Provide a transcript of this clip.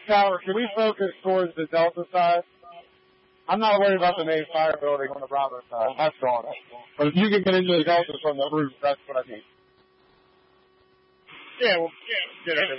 Tower, can we focus towards the Delta side? I'm not worried about the main fire building on the Bravo side. That's gone. But if you can get into the Delta from the roof, that's what I need. Yeah, well, get over